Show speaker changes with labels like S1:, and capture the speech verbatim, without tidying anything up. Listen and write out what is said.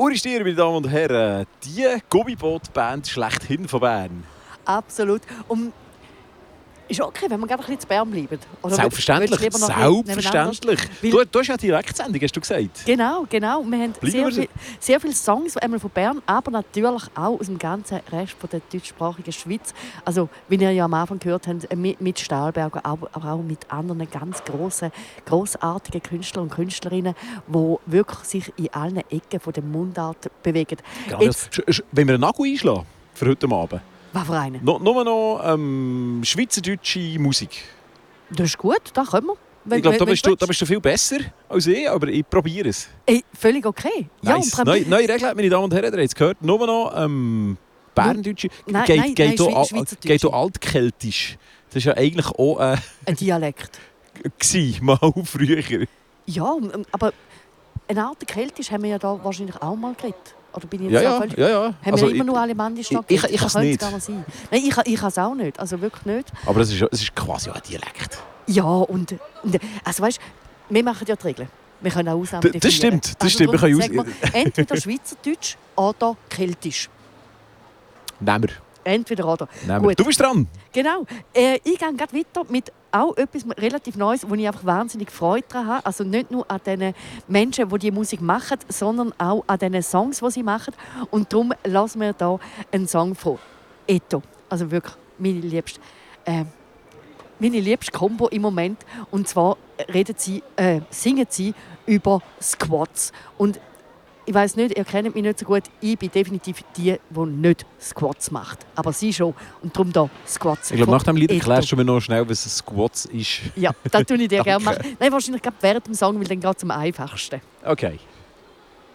S1: Uri Stier, meine Damen und Herren, die Gummiboot-Band schlechthin von Bern.
S2: Absolut. Und ist okay, wenn wir gerade ein bisschen zu Bern bleiben? Oder
S1: Selbstverständlich. Selbstverständlich. Du, du hast ja Direktsendung, hast du gesagt.
S2: Genau, genau. Wir haben sehr, viel, sehr viele Songs einmal von Bern, aber natürlich auch aus dem ganzen Rest von der deutschsprachigen Schweiz. Also, wie ihr ja am Anfang gehört habt, mit Stahlberger, aber auch mit anderen ganz grossen, grossartigen Künstlern und Künstlerinnen, die wirklich sich in allen Ecken von der Mundart bewegen.
S1: Genau, Jetzt, wenn wir einen Nagel einschlagen für heute Abend.
S2: Was für einen?
S1: No, nur noch ähm, schweizerdeutsche Musik.
S2: Das ist gut, das können wir. Wenn,
S1: ich glaube, da,
S2: wenn,
S1: da bist du viel besser als ich, aber ich probiere es.
S2: Ey, völlig okay.
S1: Nice.
S2: Ja,
S1: neue, neue Regel, meine Damen und Herren, ihr habt es gehört. Nur noch ähm, Berndeutsche.
S2: Nein,
S1: geht,
S2: nein,
S1: geht,
S2: nein,
S1: auch,
S2: Schweizerdeutsche.
S1: geht auch Altkeltisch. Das ist ja eigentlich auch äh,
S2: ein Dialekt.
S1: Gewesen, mal früher.
S2: Ja, aber eine Art Keltisch haben wir ja da wahrscheinlich auch mal geredet. Oder bin ich
S1: ja,
S2: jetzt
S1: ja,
S2: völlig...
S1: ja, ja.
S2: Haben
S1: also
S2: wir immer
S1: ich,
S2: nur alemannisch noch
S1: Ich, ich, ich kann es nicht.
S2: Gar nicht sein. Nein, ich, ich kann es auch nicht. Also wirklich nicht.
S1: Aber es ist, es ist quasi auch ein Dialekt.
S2: Ja, und... und also weißt, wir machen ja die Regeln. Wir können auch Ausnahmen definieren.
S1: Das stimmt, das
S2: also
S1: stimmt. Wir können
S2: wir, entweder Schweizerdeutsch oder Keltisch.
S1: Nehmen wir.
S2: Entweder oder.
S1: Gut. Du bist dran.
S2: Genau. Äh, ich gehe gerade weiter mit auch etwas relativ Neues, wo ich einfach wahnsinnig Freude daran habe. Also nicht nur an den Menschen, die diese Musik machen, sondern auch an den Songs, die sie machen. Und darum lassen wir hier einen Song von Eto. Also wirklich meine liebste, äh, meine liebste Kombo im Moment. Und zwar reden sie, äh, singen sie über Squats. Und ich weiss nicht, ihr kennt mich nicht so gut. Ich bin definitiv die, die nicht Squats macht. Aber sie schon. Und darum da Squats.
S1: Ich glaube, nach dem Lied erklärst du mir noch schnell, was ein Squats ist.
S2: Ja, das tue ich dir gerne machen. Nein, wahrscheinlich während dem Song, weil dann geht es am einfachsten.
S1: Okay.